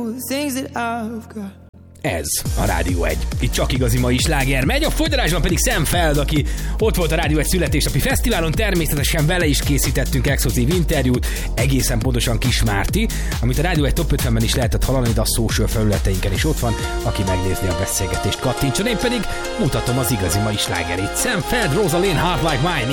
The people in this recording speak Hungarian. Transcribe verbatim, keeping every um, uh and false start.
all the things that I've got. Ez a Rádió egy. Itt csak igazi mai sláger megy, a folytatásban pedig Sam Feld, aki ott volt a Rádió egy születésnapi fesztiválon, természetesen vele is készítettünk exkluzív interjút, egészen pontosan Kis Márti, amit a Rádió egy Top ötvenben is lehetett hallani, de a social felületeinken is ott van, aki megnézni a beszélgetést, kattintson, én pedig mutatom az igazi mai slágerét. Sam Feld, Rosaline, Heart Like Mine,